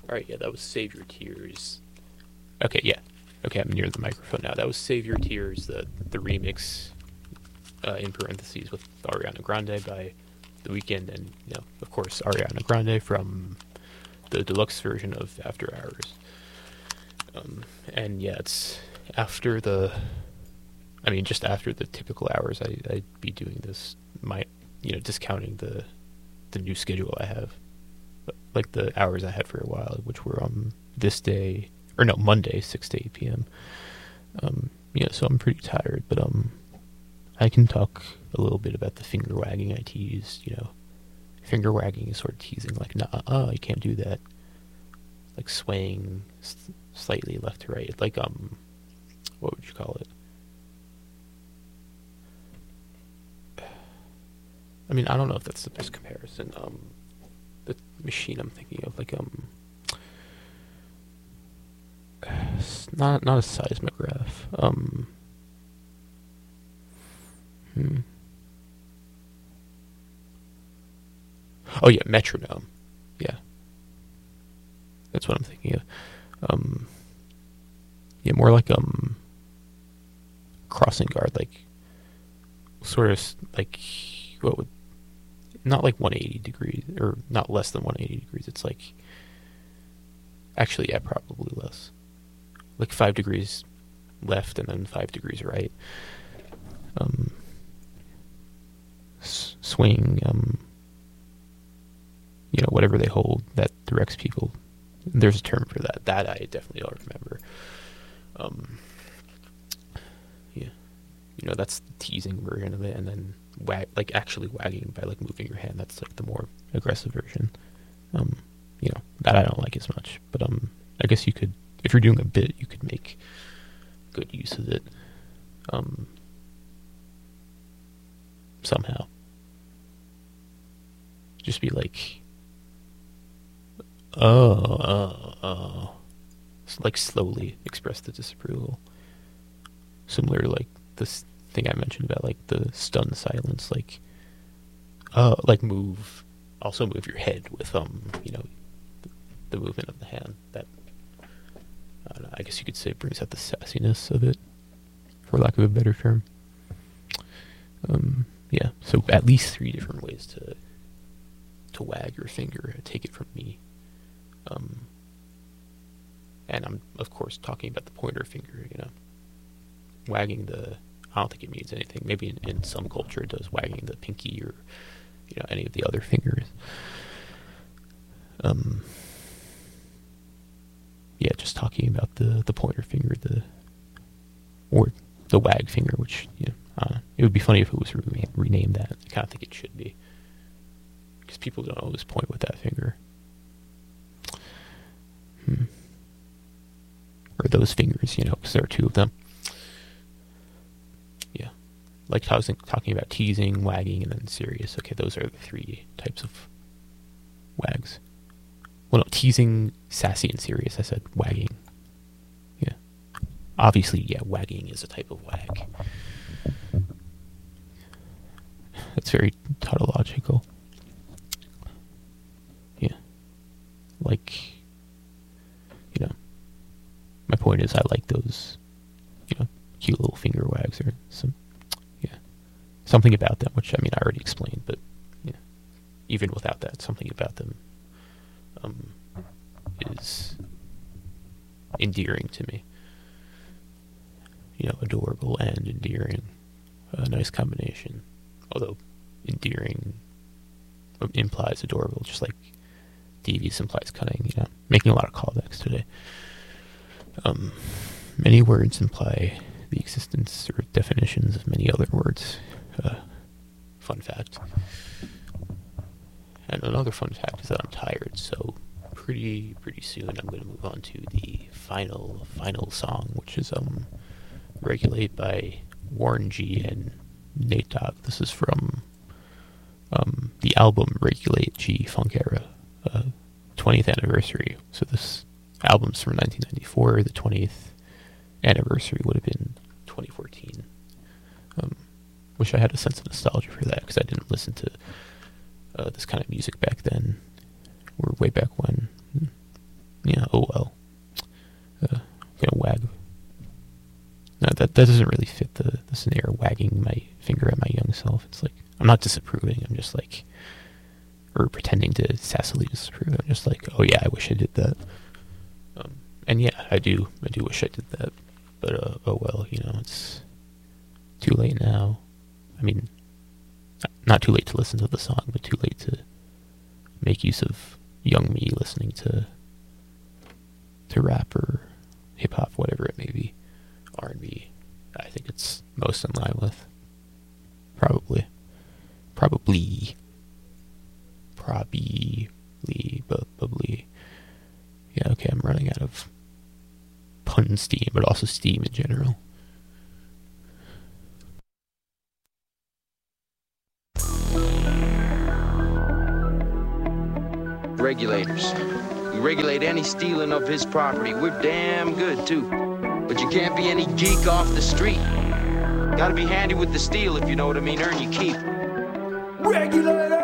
Alright, yeah, that was Save Your Tears. Okay, yeah. Okay, I'm near the microphone now. That was Save Your Tears, the remix, in parentheses, with Ariana Grande by The Weeknd, and, of course, Ariana Grande from the deluxe version of After Hours. And yeah, it's after just after the typical hours I'd be doing this, discounting the new schedule I have, like the hours I had for a while, which were this day, or no, Monday, 6 to 8 p.m. So I'm pretty tired, but I can talk a little bit about the finger wagging I teased. Finger wagging is sort of teasing, like, nah, you can't do that. Like swaying slightly left to right, like what would you call it? I mean, I don't know if that's the best comparison. The machine I'm thinking of, like not a seismograph. Oh yeah, metronome. Yeah, that's what I'm thinking of. Yeah, more like crossing guard, like sort of like what would not like 180 degrees, or not less than 180 degrees. It's like actually, yeah, probably less. Like 5 degrees left and then 5 degrees right. Swing, whatever they hold that directs people. There's a term for that. That I definitely don't remember. Yeah, that's the teasing version of it, and then actually wagging by like moving your hand. That's like the more aggressive version. That I don't like as much, but I guess you could, if you're doing a bit, you could make good use of it. Somehow, just be like, like slowly express the disapproval. Similar to like this thing I mentioned about like the stunned silence, like also move your head with the movement of the hand. That, I don't know, I guess you could say brings out the sassiness of it, for lack of a better term. Yeah, so at least 3 different ways to wag your finger. Take it from me. And I'm, of course, talking about the pointer finger, wagging I don't think it means anything. Maybe in some culture it does, wagging the pinky or, any of the other fingers. Yeah, just talking about the pointer finger, or the wag finger, which, it would be funny if it was renamed that. I kind of think it should be, because people don't always point with that finger. Or those fingers, because there are 2 of them. Yeah. Like talking about teasing, wagging, and then serious. Okay, those are the 3 types of wags. Well, no, teasing, sassy, and serious. I said wagging. Yeah. Obviously, yeah, wagging is a type of wag. That's very tautological. Yeah. Like, my point is I like those, cute little finger wags, or something about them, which, I mean, I already explained, but, even without that, something about them is endearing to me. Adorable and endearing. A nice combination. Although endearing implies adorable, just like devious implies cunning, making a lot of callbacks today. Many words imply the existence or definitions of many other words. Fun fact. And another fun fact is that I'm tired, so pretty soon I'm going to move on to the final song, which is Regulate by Warren G and Nate Dogg. This is from the album Regulate G Funk Era, 20th anniversary. So this album's from 1994. The 20th anniversary would have been 2014. Wish I had a sense of nostalgia for that, because I didn't listen to this kind of music back then, or way back when. that doesn't really fit the scenario. Wagging my finger at my young self. It's like I'm not disapproving. I'm just like, or pretending to sassily disapprove. I'm just like, oh yeah, I wish I did that. And yeah, I do wish I did that. But oh well, it's too late now. I mean, not too late to listen to the song, but too late to make use of young me listening to rap or hip hop, whatever it may be. R&B, I think it's most in line with. Probably. Yeah, okay, I'm running out of pun steam, but also steam in general. Regulators. We regulate any stealing of his property. We're damn good, too. But you can't be any geek off the street. Gotta be handy with the steel, if you know what I mean. Earn your keep. Regulators!